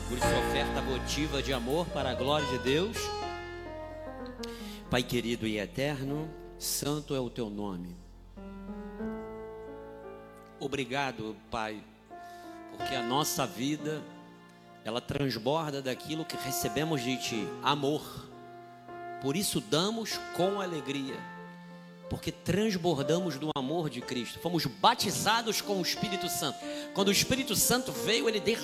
Por sua oferta votiva de amor para a glória de Deus. Pai querido e eterno, santo é o teu nome. Obrigado, Pai, porque a nossa vida, ela transborda daquilo que recebemos de Ti, amor. Por isso damos com alegria, porque transbordamos do amor de Cristo. Fomos batizados com o Espírito Santo. Quando o Espírito Santo veio, Ele derramou